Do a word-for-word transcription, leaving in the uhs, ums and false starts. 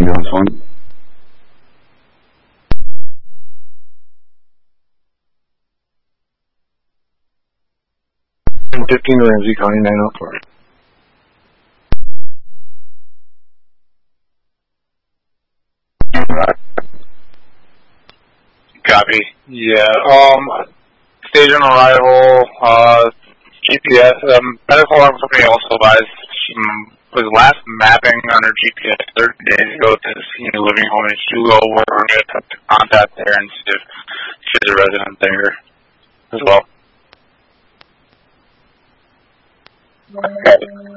ambulance one. fifteen Ramsey County nine oh four. Copy. Yeah, um, station arrival, uh, G P S, um, medical alarm company also advised she was last mapping on her G P S thirty days ago to the senior living home in Hugo. We're going to have to contact there and see if she's a resident there as well. Okay.